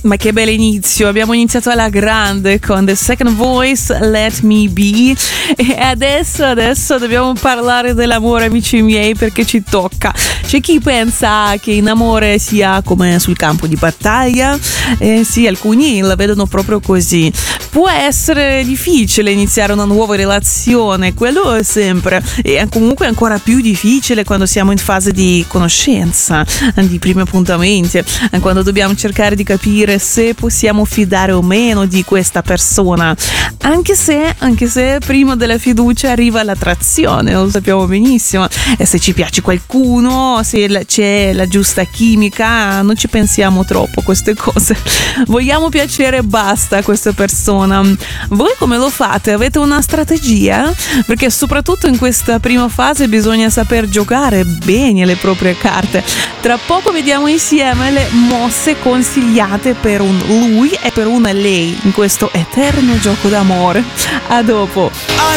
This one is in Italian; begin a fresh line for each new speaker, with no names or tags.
Ma che bel inizio, abbiamo iniziato alla grande con The Second Voice, Let Me Be, e adesso dobbiamo parlare dell'amore, amici miei, perché ci tocca. C'è chi pensa che in amore sia come sul campo di battaglia, sì, alcuni la vedono proprio così. Può essere difficile iniziare una nuova relazione, quello è sempre, e comunque ancora più difficile quando siamo in fase di conoscenza, di primi appuntamenti, quando dobbiamo cercare di capire se possiamo fidare o meno di questa persona, anche se prima della fiducia arriva l'attrazione, lo sappiamo benissimo, e se ci piace qualcuno, se c'è la giusta chimica, non ci pensiamo troppo a queste cose, vogliamo piacere e basta a questa persona. Voi come lo fate? Avete una strategia? Perché soprattutto in questa prima fase bisogna saper giocare bene le proprie carte. Tra poco vediamo insieme le mosse consigliate per un lui e per una lei in questo eterno gioco d'amore. A dopo.